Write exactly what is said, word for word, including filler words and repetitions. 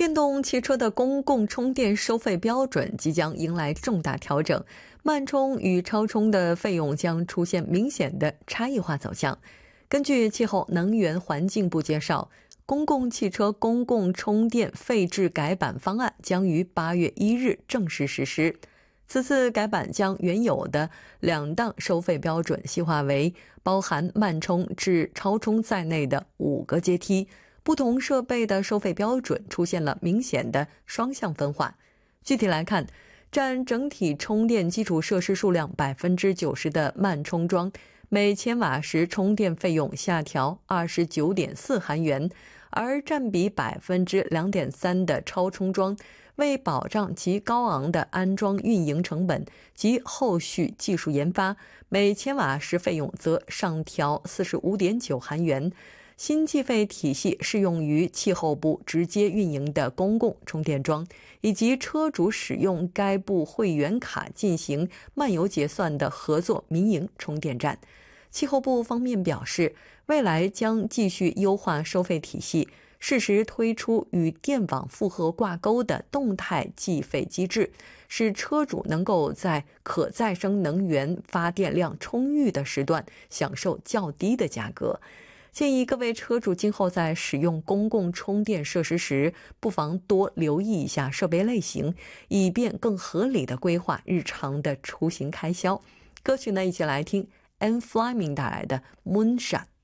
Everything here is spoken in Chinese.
电动汽车的公共充电收费标准即将迎来重大调整，慢充与超充的费用将出现明显的差异化走向。根据气候能源环境部介绍，公共汽车公共充电费制改版方案将于八月一日正式实施。此次改版将原有的两档收费标准细化为包含慢充至超充在内的五个阶梯，不同设备的收费标准出现了明显的双向分化。具体来看，占整体充电基础设施数量 百分之九十 的慢充桩，每千瓦时充电费用下调 二十九点四韩元，而占比 百分之二点三 的超充桩，为保障其高昂的安装运营成本及后续技术研发，每千瓦时费用则上调 四十五点九韩元。新计费体系适用于气候部直接运营的公共充电桩，以及车主使用该部会员卡进行漫游结算的合作民营充电站。气候部方面表示，未来将继续优化收费体系，适时推出与电网负荷挂钩的动态计费机制，使车主能够在可再生能源发电量充裕的时段享受较低的价格。建议各位车主今后在使用公共充电设施时，不妨多留意一下设备类型，以便更合理的规划日常的出行开销。歌曲呢，一起来听 Anne Fleming 带来的 Moonshot。